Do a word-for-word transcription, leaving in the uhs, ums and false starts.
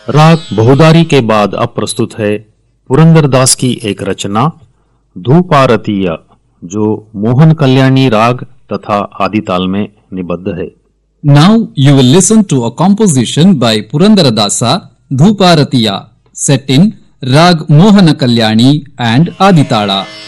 राग बहुदारी के बाद अब प्रस्तुत है पुरंदरदास की एक रचना धूपारतीय, जो मोहन कल्याणी राग तथा आदिताल में निबद्ध है। Now you will listen to a composition by Purandaradasa, Dhuparatiya, set in Rag Mohana Kalyani and Aditala.